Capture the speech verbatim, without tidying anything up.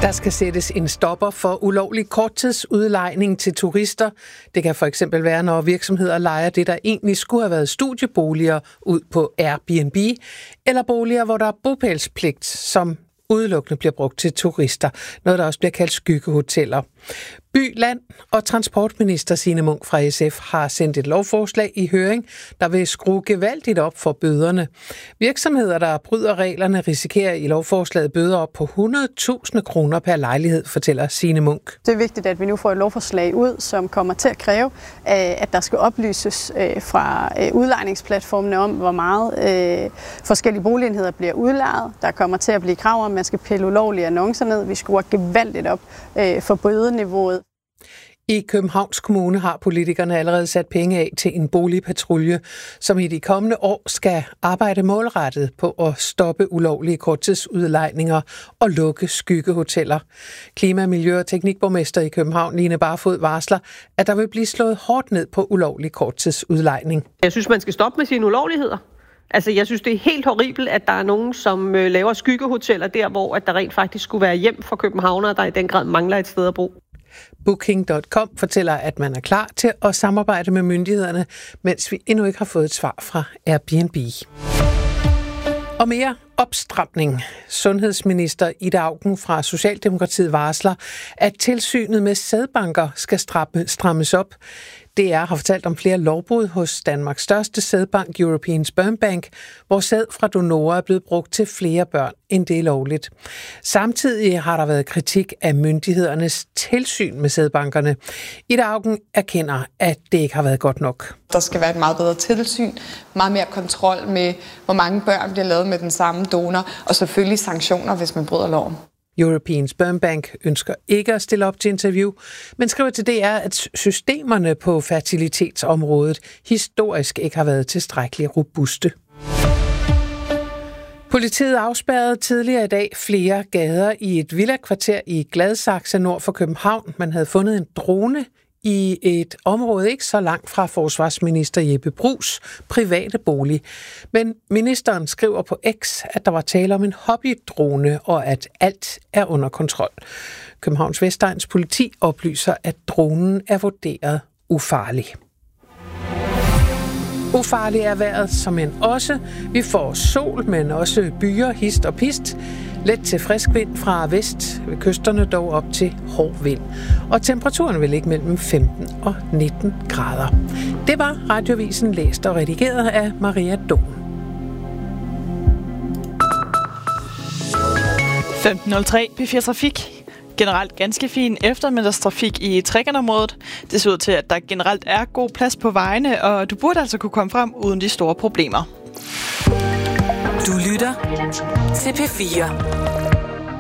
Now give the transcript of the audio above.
Der skal sættes en stopper for ulovlig korttidsudlejning til turister. Det kan for eksempel være, når virksomheder lejer det, der egentlig skulle have været studieboliger, ud på Airbnb, eller boliger, hvor der er bopælspligt, som udelukkende bliver brugt til turister. Noget, der også bliver kaldt skyggehoteller. By, Land og Transportminister Signe Munk fra S F har sendt et lovforslag i høring, der vil skrue gevaldigt op for bøderne. Virksomheder, der bryder reglerne, risikerer i lovforslaget bøder op på hundrede tusind kroner per lejlighed, fortæller Signe Munk. Det er vigtigt, at vi nu får et lovforslag ud, som kommer til at kræve, at der skal oplyses fra udlejningsplatformene om, hvor meget forskellige boligenheder bliver udlejet. Der kommer til at blive krav om, at man skal pille ulovlige annoncer ned. Vi skruer gevaldigt op for bødeniveauet. I Københavns Kommune har politikerne allerede sat penge af til en boligpatrulje, som i de kommende år skal arbejde målrettet på at stoppe ulovlige korttidsudlejninger og lukke skyggehoteller. Klima-, Miljø- og Teknikborgmester i København, Line Barfod, varsler, at der vil blive slået hårdt ned på ulovlig korttidsudlejning. Jeg synes, man skal stoppe med sine ulovligheder. Altså, jeg synes, det er helt horribelt, at der er nogen, som laver skyggehoteller der, hvor at der rent faktisk skulle være hjem for københavnere, der i den grad mangler et sted at bo. Booking punktum com fortæller, at man er klar til at samarbejde med myndighederne, mens vi endnu ikke har fået et svar fra Airbnb. Og mere opstramning. Sundhedsminister Ida Auken fra Socialdemokratiet varsler, at tilsynet med sædbanker skal strammes op. D R har fortalt om flere lovbrud hos Danmarks største sædbank, European Sperm Bank, hvor sæd fra donorer er blevet brugt til flere børn, end det er lovligt. Samtidig har der været kritik af myndighedernes tilsyn med sædbankerne. Ida Auken erkender, at det ikke har været godt nok. Der skal være et meget bedre tilsyn, meget mere kontrol med, hvor mange børn bliver lavet med den samme donor, og selvfølgelig sanktioner, hvis man bryder loven. European Sperm Bank ønsker ikke at stille op til interview, men skriver til D R, at systemerne på fertilitetsområdet historisk ikke har været tilstrækkeligt robuste. Politiet afspærrede tidligere i dag flere gader i et villakvarter i Gladsaxe nord for København. Man havde fundet en drone i et område ikke så langt fra forsvarsminister Jeppe Brugs private bolig. Men ministeren skriver på X, at der var tale om en hobbydrone, og at alt er under kontrol. Københavns Vestegns politi oplyser, at dronen er vurderet ufarlig. Ufarlig er vejret, som en også. Vi får sol, men også byer, hist og pist. Let til frisk vind fra vest, ved kysterne dog op til hård vind. Og temperaturen vil ligge mellem femten og nitten grader. Det var Radioavisen læst og redigeret af Maria Dom. femten nul tre P fire Trafik. Generelt ganske fin eftermiddagstrafik i Trækkernområdet. Det ser ud til, at der generelt er god plads på vejene, og du burde altså kunne komme frem uden de store problemer. Du lytter til P fire.